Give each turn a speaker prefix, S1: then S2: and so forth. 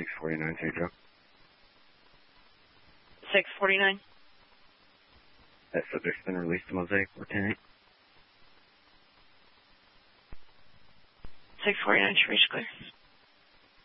S1: 649, St. Joe.
S2: 649.
S1: That subject's been released to Mosaic 410-8.
S2: 649 should reach clear.